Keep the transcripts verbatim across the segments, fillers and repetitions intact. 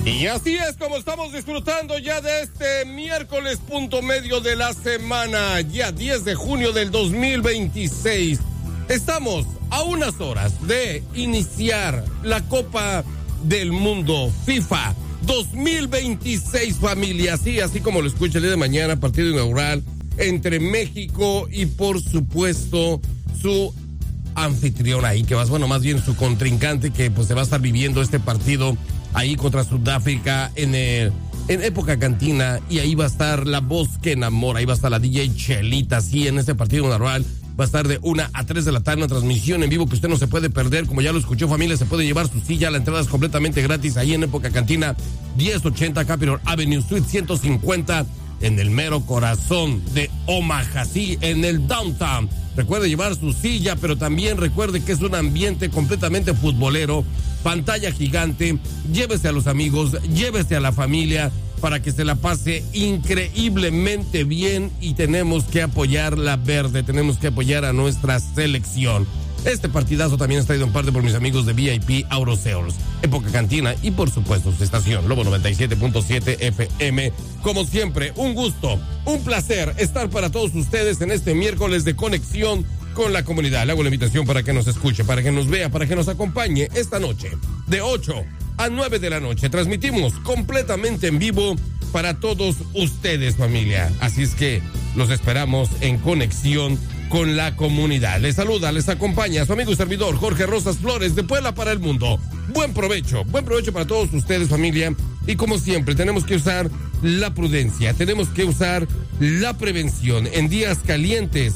Y así es como estamos disfrutando ya de este miércoles punto medio de la semana, ya diez de junio del dos mil veintiséis. Estamos a unas horas de iniciar la Copa del Mundo FIFA dos mil veintiséis, familia. Así, así como lo escucha el día de mañana, partido inaugural entre México y por supuesto su anfitrión ahí, que va, bueno, más bien su contrincante, que pues se va a estar viviendo este partido ahí contra Sudáfrica en el, en época cantina, y ahí va a estar la voz que enamora, ahí va a estar la D J Chelita, sí, en este partido inaugural. Va a estar de una a tres de la tarde, una transmisión en vivo que usted no se puede perder. Como ya lo escuchó, familia, se puede llevar su silla. La entrada es completamente gratis ahí en Época Cantina, diez ochenta Capitol Avenue, Suite ciento cincuenta, en el mero corazón de Omaha, sí, en el downtown. Recuerde llevar su silla, pero también recuerde que es un ambiente completamente futbolero. Pantalla gigante, llévese a los amigos, llévese a la familia, para que se la pase increíblemente bien, y tenemos que apoyar la verde, tenemos que apoyar a nuestra selección. Este partidazo también está traído en parte por mis amigos de V I P Auroseos, Época Cantina y por supuesto su estación Lobo noventa y siete punto siete F M. Como siempre, un gusto, un placer estar para todos ustedes en este miércoles de conexión con la comunidad. Le hago la invitación para que nos escuche, para que nos vea, para que nos acompañe esta noche de ocho a nueve de la noche. Transmitimos completamente en vivo para todos ustedes, familia. Así es que los esperamos en conexión con la comunidad. Les saluda, les acompaña su amigo y servidor Jorge Rosas Flores de Puebla para el Mundo. Buen provecho, buen provecho para todos ustedes, familia. Y como siempre, tenemos que usar la prudencia, tenemos que usar la prevención en días calientes.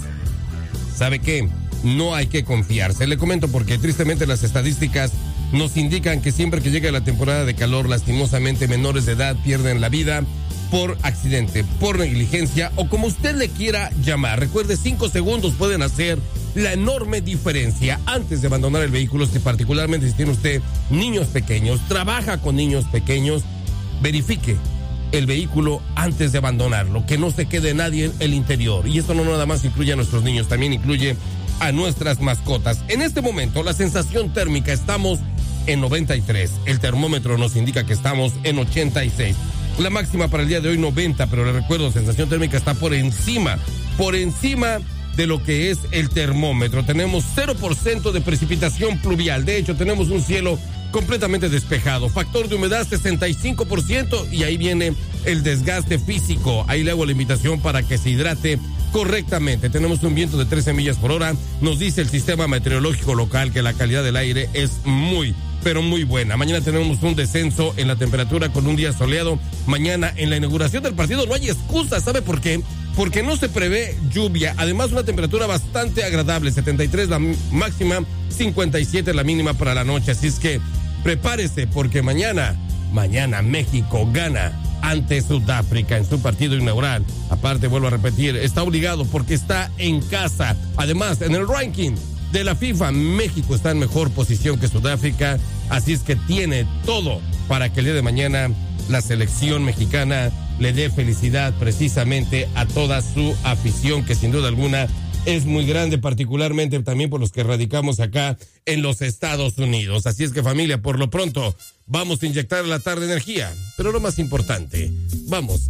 ¿Sabe qué? No hay que confiarse. Le comento porque tristemente las estadísticas nos indican que siempre que llega la temporada de calor, lastimosamente menores de edad pierden la vida por accidente, por negligencia o como usted le quiera llamar. Recuerde, cinco segundos pueden hacer la enorme diferencia antes de abandonar el vehículo. Si particularmente si tiene usted niños pequeños, trabaja con niños pequeños, verifique el vehículo antes de abandonarlo, que no se quede nadie en el interior. Y esto no nada más incluye a nuestros niños, también incluye a nuestras mascotas. En este momento la sensación térmica, estamos en noventa y tres, el termómetro nos indica que estamos en ochenta y seis, la máxima para el día de hoy noventa, pero le recuerdo, sensación térmica está por encima, por encima de lo que es el termómetro. Tenemos cero por ciento de precipitación pluvial, de hecho tenemos un cielo completamente despejado, factor de humedad sesenta y cinco por ciento, y ahí viene el desgaste físico. Ahí le hago la invitación para que se hidrate correctamente. Tenemos un viento de trece millas por hora. Nos dice el sistema meteorológico local que la calidad del aire es muy, pero muy buena. Mañana tenemos un descenso en la temperatura con un día soleado. Mañana en la inauguración del partido no hay excusa. ¿Sabe por qué? Porque no se prevé lluvia. Además, una temperatura bastante agradable, setenta y tres la máxima, cincuenta y siete la mínima para la noche. Así es que prepárese porque mañana, mañana México gana ante Sudáfrica en su partido inaugural. Aparte, vuelvo a repetir, está obligado porque está en casa. Además, en el ranking de la FIFA, México está en mejor posición que Sudáfrica. Así es que tiene todo para que el día de mañana la selección mexicana le dé felicidad precisamente a toda su afición, que sin duda alguna es muy grande, particularmente también por los que radicamos acá en los Estados Unidos. Así es que, familia, por lo pronto vamos a inyectar a la tarde energía, pero lo más importante, vamos